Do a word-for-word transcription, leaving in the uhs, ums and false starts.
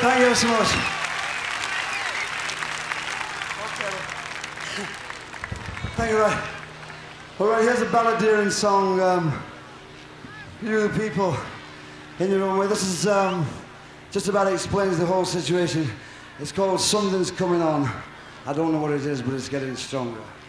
Thank you so much. Thank you, right. All right, here's a balladeering song. Um, you, the people, in your own way. This is um, just about explains the whole situation. It's called Something's Coming On. I don't know what it is, but it's getting stronger.